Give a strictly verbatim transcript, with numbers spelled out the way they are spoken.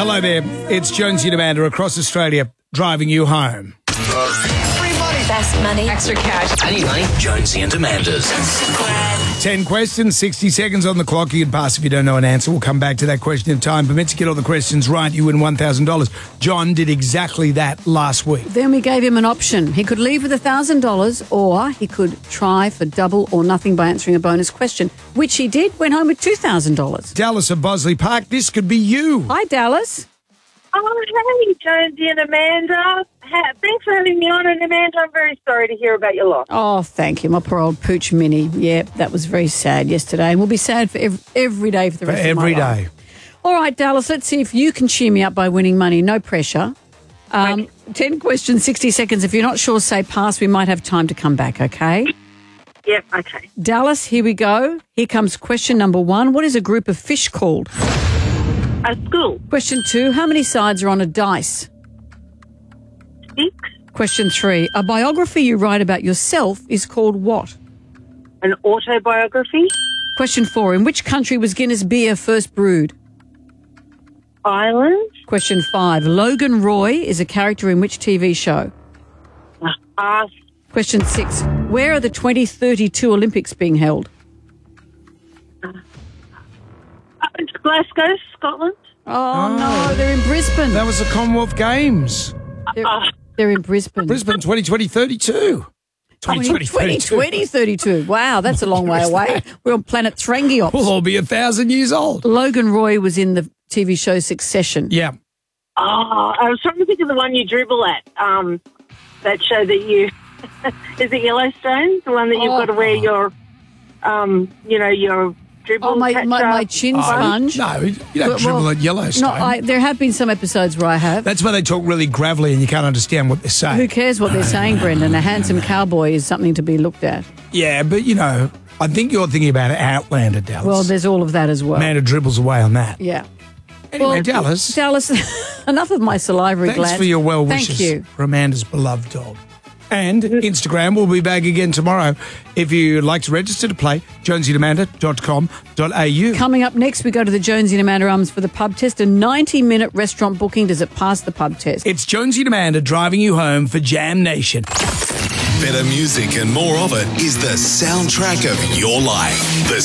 Hello there. It's Jonesy and Amanda across Australia driving you home. Best money. Extra cash. I need money. Jonesy and Amanda's. Ten questions, sixty seconds on the clock. You can pass if you don't know an answer. We'll come back to that question if time permits. Get all the questions right, you win one thousand dollars. John did exactly that last week. Then we gave him an option. He could leave with one thousand dollars or he could try for double or nothing by answering a bonus question, which he did, went home with two thousand dollars. Dallas of Bosley Park, this could be you. Hi, Dallas. Oh, hey, Jonesy and Amanda. Ha- Thanks for having me on. And Amanda, I'm very sorry to hear about your loss. Oh, thank you. My poor old pooch Minnie. Yeah, that was very sad yesterday. And we'll be sad for every, every day for the For rest every of my day. life. All right, Dallas, let's see if you can cheer me up by winning money. No pressure. Um, Okay. ten questions, sixty seconds. If you're not sure, say pass. We might have time to come back, okay? Yep, okay. Dallas, here we go. Here comes question number one. What is a group of fish called? A school. Question two. How many sides are on a dice? Six. Question three. A biography you write about yourself is called what? An autobiography. Question four. In which country was Guinness beer first brewed? Ireland. Question five. Logan Roy is a character in which T V show? Uh, Question six. Where are the twenty thirty-two Olympics being held? Glasgow, Scotland. Oh, no, they're in Brisbane. That was the Commonwealth Games. They're, they're in Brisbane. Brisbane twenty twenty thirty-two. twenty twenty twenty twenty thirty-two. Wow, that's a long way away. We're on planet Thrangiops. We'll all be a thousand years old. Logan Roy was in the T V show Succession. Yeah. Oh, I was trying to think of the one you dribble at. Um, that show that you is it Yellowstone, the one that you've Oh. got to wear your, um, you know, your dribble. Oh, my, catch my, up. my chin Oh, sponge. no, you don't Well, dribble well, at Yellowstone. No, I, there have been some episodes where I have. That's why they talk really gravelly and you can't understand what they're saying. Who cares what they're saying, Brendan? A handsome cowboy is something to be looked at. Yeah, but, you know, I think you're thinking about Outlander, Dallas. Well, there's all of that as well. Amanda dribbles away on that. Yeah. Anyway, Well, Dallas, Dallas, enough of my salivary thanks glands. for your well wishes Thank you. for Amanda's beloved dog. And Instagram will be back again tomorrow. If you'd like to register to play, jonesy and amanda dot com dot a u. Coming up next, we go to the Jonesy and Amanda Arms for the pub test. A ninety-minute restaurant booking. Does it pass the pub test? It's Jonesy and Amanda driving you home for Jam Nation. Better music and more of it is the soundtrack of your life. The